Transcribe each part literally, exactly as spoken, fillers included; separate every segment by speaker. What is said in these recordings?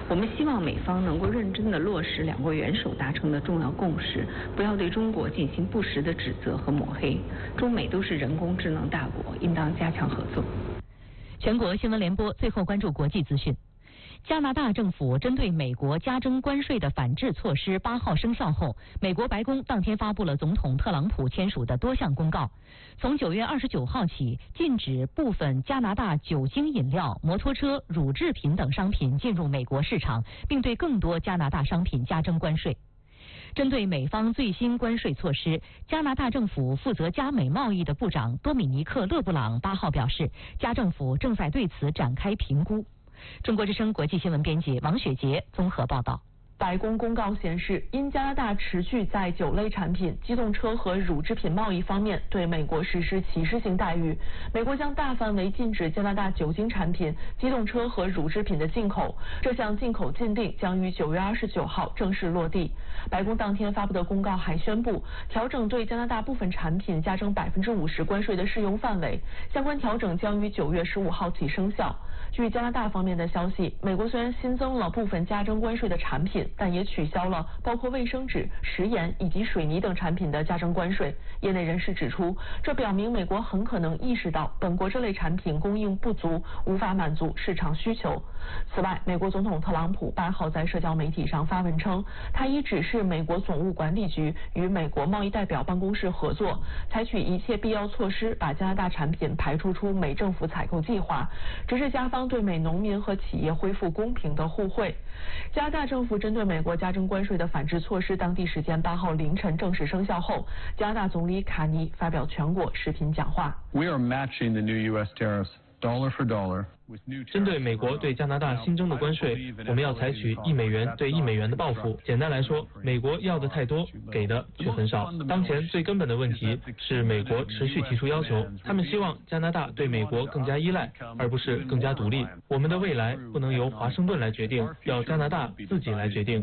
Speaker 1: 我们希望美方能够认真地落实两国元首达成的重要共识，不要对中国进行不实的指责和抹黑。中美都是人工智能大国，应当加强合作。
Speaker 2: 全国新闻联播最后关注国际资讯。加拿大政府针对美国加征关税的反制措施八号生效后，美国白宫当天发布了总统特朗普签署的多项公告。从九月二十九号起，禁止部分加拿大酒精饮料、摩托车、乳制品等商品进入美国市场，并对更多加拿大商品加征关税。针对美方最新关税措施，加拿大政府负责加美贸易的部长多米尼克·勒布朗八号表示，加政府正在对此展开评估。中国之声国际新闻编辑王雪杰综合报道。
Speaker 3: 白宫公告显示，因加拿大持续在酒类产品、机动车和乳制品贸易方面对美国实施歧视性待遇，美国将大范围禁止加拿大酒精产品、机动车和乳制品的进口。这项进口禁令将于九月二十九号正式落地。白宫当天发布的公告还宣布，调整对加拿大部分产品加征百分之五十关税的适用范围，相关调整将于九月十五号起生效。据加拿大方面的消息，美国虽然新增了部分加征关税的产品，但也取消了包括卫生纸、食盐以及水泥等产品的加征关税。业内人士指出，这表明美国很可能意识到本国这类产品供应不足，无法满足市场需求。此外，美国总统特朗普八号在社交媒体上发文称，他已指示美国总务管理局与美国贸易代表办公室合作，采取一切必要措施，把加拿大产品排除出美政府采购计划，直至加方对美农民和企业恢复公平的互惠。加拿大政府针对美国加征关税的反制措施，当地时间八号凌晨正式生效后，加拿大总理卡尼发表全国视频讲话。
Speaker 4: We are matching the new U S tariffs dollar for dollar.
Speaker 5: 针对美国对加拿大新增的关税，我们要采取一美元对一美元的报复。简单来说，美国要的太多，给的却很少。当前最根本的问题是美国持续提出要求，他们希望加拿大对美国更加依赖，而不是更加独立。我们的未来不能由华盛顿来决定，要加拿大自己来决定。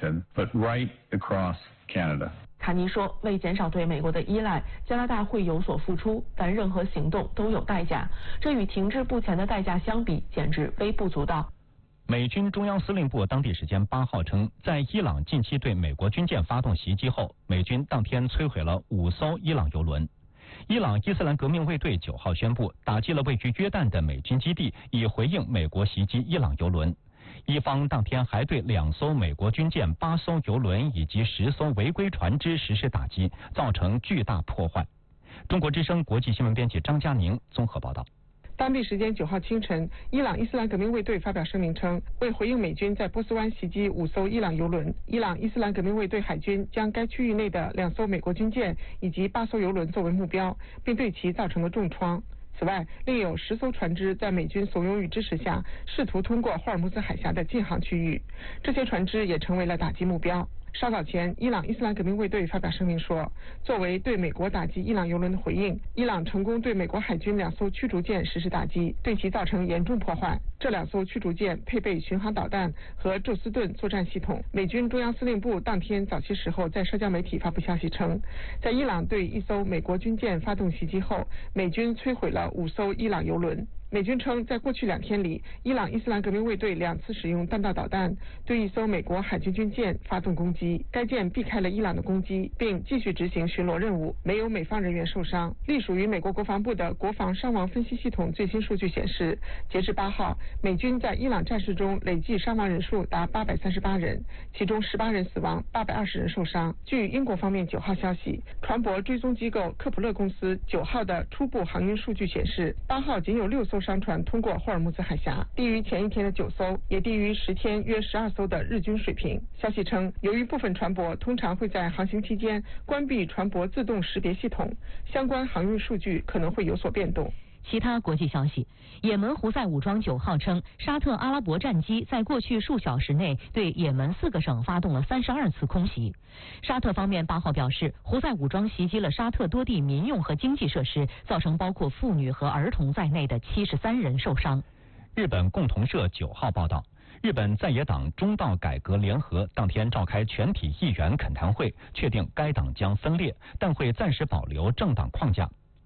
Speaker 3: 卡尼说，为减少对美国的依赖，加拿大会有所付出，但任何行动都有代价，这与停滞不前的代价相比，简直微不足道。
Speaker 6: 美军中央司令部当地时间八号称，在伊朗近期对美国军舰发动袭击后，美军当天摧毁了五艘伊朗油轮。伊朗伊斯兰革命卫队九号宣布，打击了位于约旦的美军基地，以回应美国袭击伊朗油轮。伊方当天还对两艘美国军舰、八艘油轮以及十艘违规船只实施打击，造成巨大破坏。中国之声国际新闻编辑张佳宁综合报道。
Speaker 7: 当地时间九号清晨，伊朗伊斯兰革命卫队发表声明称，为回应美军在波斯湾袭击五艘伊朗油轮，伊朗伊斯兰革命卫队海军将该区域内的两艘美国军舰以及八艘油轮作为目标，并对其造成了重创。此外，另有十艘船只在美军怂恿与支持下，试图通过霍尔木兹海峡的禁航区域，这些船只也成为了打击目标。稍早前，伊朗伊斯兰革命卫队发表声明说，作为对美国打击伊朗油轮的回应，伊朗成功对美国海军两艘驱逐舰实施打击，对其造成严重破坏。这两艘驱逐舰配备巡航导弹和宙斯盾作战系统。美军中央司令部当天早些时候在社交媒体发布消息称，在伊朗对一艘美国军舰发动袭击后，美军摧毁了五艘伊朗油轮。美军称，在过去两天里，伊朗伊斯兰革命卫队两次使用弹道导弹对一艘美国海军军舰发动攻击，该舰避开了伊朗的攻击，并继续执行巡逻任务，没有美方人员受伤。隶属于美国国防部的国防伤亡分析系统最新数据显示，截至八号，美军在伊朗战事中累计伤亡人数达八百三十八人，其中十八人死亡，八百二十人受伤。据英国方面九号消息，船舶追踪机构科普勒公司九号的初步航运数据显示，八号仅有六艘商船通过霍尔木兹海峡，低于前一天的九艘，也低于十天约十二艘的日均水平。消息称，由于部分船舶通常会在航行期间关闭船舶自动识别系统，相关航运数据可能会有所变动。
Speaker 2: 其他国际消息，也门胡塞武装九号称，沙特阿拉伯战机在过去数小时内对也门四个省发动了三十二次空袭。沙特方面八号表示，胡塞武装袭击了沙特多地民用和经济设施，造成包括妇女和儿童在内的七十三人受伤。
Speaker 6: 日本共同社九号报道，日本在野党中道改革联合当天召开全体议员恳谈会，确定该党将分裂，但会暂时保留政党框架。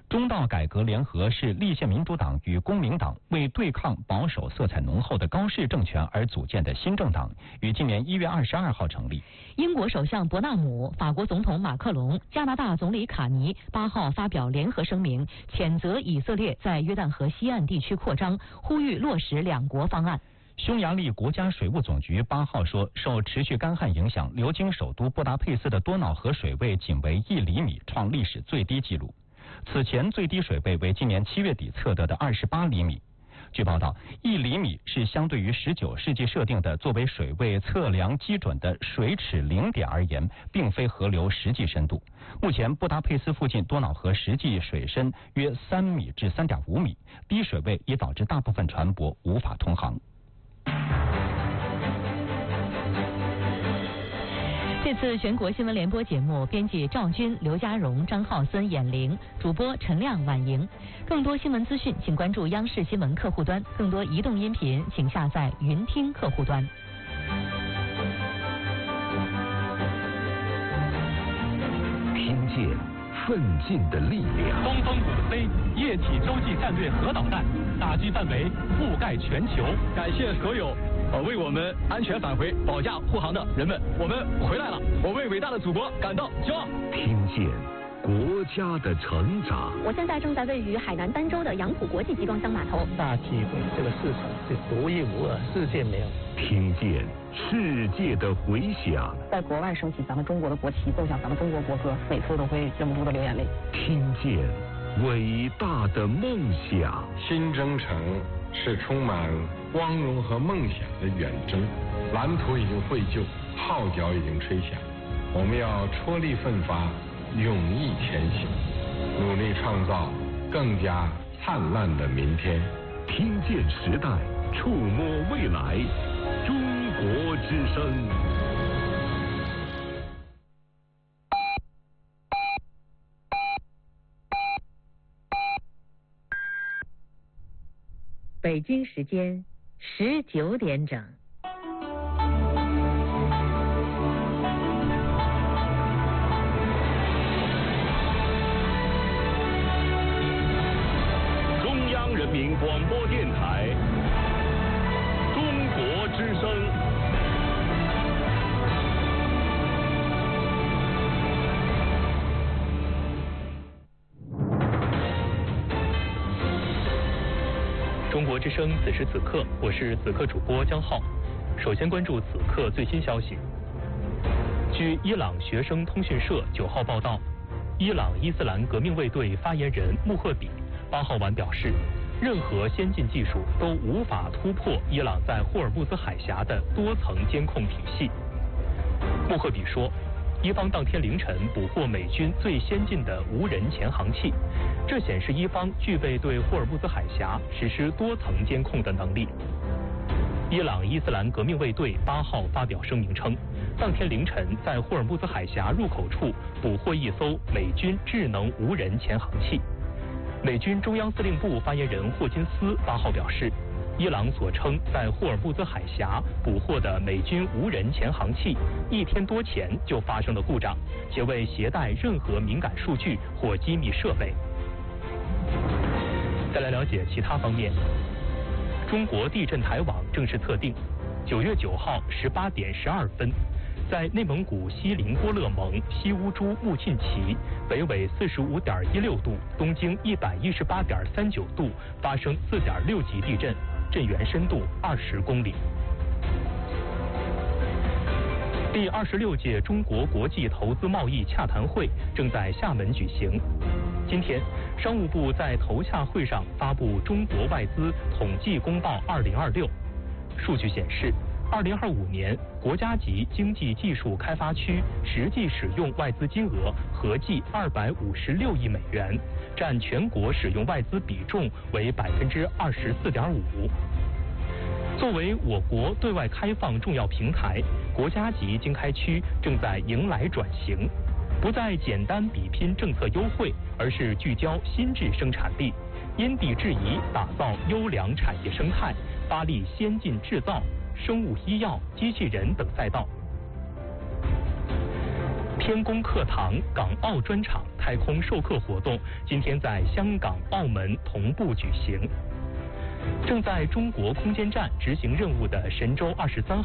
Speaker 6: 中道改革联合是立宪民主党与公民党为对抗保守色彩浓厚的高市政权而组建的新政党，于今年一月二十二号成立。
Speaker 2: 英国首相伯纳姆、法国总统马克龙、加拿大总理卡尼八号发表联合声明，谴责以色列在约旦河西岸地区扩张，呼吁落实两国方案。
Speaker 6: 匈牙利国家水务总局八号说，受持续干旱影响，流经首都布达佩斯的多瑙河水位仅为一厘米，创历史最低纪录。此前最低水位为今年七月底测得的二十八厘米。据报道，一厘米是相对于十九世纪设定的作为水位测量基准的水尺零点而言，并非河流实际深度。目前布达佩斯附近多瑙河实际水深约三米至三点五米，低水位也导致大部分船舶无法通航。
Speaker 2: 这次全国新闻联播节目，编辑赵军、刘家荣、张浩森、闫玲，主播陈亮、婉莹。更多新闻资讯，请关注央视新闻客户端；更多移动音频，请下载云听客户端。
Speaker 8: 听见奋进的力量。
Speaker 9: 东风五 C 液体洲际战略核导弹打击范围覆盖全球。
Speaker 10: 感谢所有呃，为我们安全返回保驾护航的人们，我们回来了，我为伟大的祖国感到骄傲。
Speaker 8: 听见国家的成长。
Speaker 11: 我现在正在位于海南儋州的杨浦国际集装箱码头。
Speaker 12: 大机会，这个市场是独一无二，世界没有。
Speaker 8: 听见世界的回响。
Speaker 13: 在国外升起咱们中国的国旗，奏响咱们中国国歌，每次都会忍不住的流眼泪。
Speaker 8: 听见伟大的梦想。
Speaker 14: 新征程是充满光荣和梦想的远征，蓝图已经绘就，号角已经吹响，我们要踔厉奋发，勇毅前行，努力创造更加灿烂的明天。
Speaker 8: 听见时代，触摸未来，中国之声。
Speaker 15: 北京时间十九点整。
Speaker 8: 中央人民广播电台，中国之声。
Speaker 5: 中国之声，此时此刻，我是此刻主播江浩。首先关注此刻最新消息。据伊朗学生通讯社九号报道，伊朗伊斯兰革命卫队发言人穆赫比八号晚表示，任何先进技术都无法突破伊朗在霍尔木兹海峡的多层监控体系。穆赫比说，伊方当天凌晨捕获美军最先进的无人潜航器，这显示伊方具备对霍尔木兹海峡实施多层监控的能力。伊朗伊斯兰革命卫队八号发表声明称，当天凌晨在霍尔木兹海峡入口处捕获一艘美军智能无人潜航器。美军中央司令部发言人霍金斯八号表示，伊朗所称在霍尔木兹海峡捕获的美军无人潜航器，一天多前就发生了故障，且未携带任何敏感数据或机密设备。再来了解其他方面。中国地震台网正式测定，九月九号十八点十二分，在内蒙古锡林郭勒盟西乌珠木沁旗北纬四十五点一六度，东经一百一十八点三九度发生四点六级地震，震源深度二十公里。第二十六届中国国际投资贸易洽谈会正在厦门举行。今天，商务部在投洽会上发布《中国外资统计公报二零二六》，数据显示，二零二五年国家级经济技术开发区实际使用外资金额合计二百五十六亿美元，占全国使用外资比重为百分之二十四点五。作为我国对外开放重要平台，国家级经开区正在迎来转型，不再简单比拼政策优惠，而是聚焦新质生产力，因地制宜打造优良产业生态，发力先进制造、生物医药、机器人等赛道。
Speaker 9: 天宫课堂港澳专场太空授课活动今天在香港、澳门同步举行。正在中国空间站执行任务的神舟二十三